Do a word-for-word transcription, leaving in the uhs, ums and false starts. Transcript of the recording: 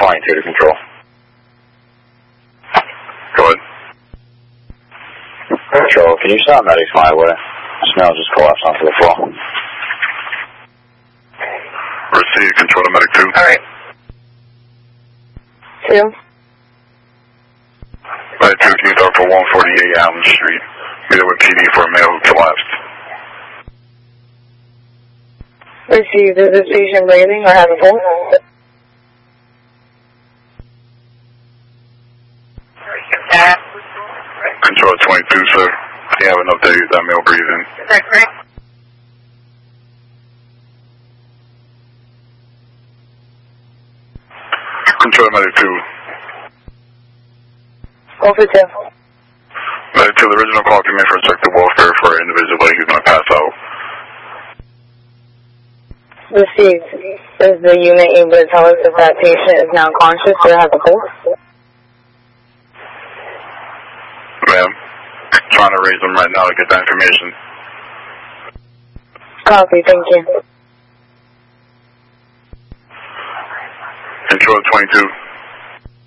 twenty-two to control. Go ahead. Control, can you stop Medics my way? Snell just collapsed onto the floor. Receive, control to Medic two. Alright. Two. Medic two, can you talk for one forty-eight Allen Street? Meet with P D for a male who collapsed. Receive, is this patient breathing or having pulse? Control twenty-two, sir. Do you have enough to use that male breathing? Is that correct? Control Medic two. Go for two. Medic two, the original call came in for restricted welfare for an individual who's going to pass out. Receive, is the unit able to tell us if that patient is now conscious or has a pulse? Ma'am, trying to raise them right now to get that information. Copy, thank you. Control twenty-two.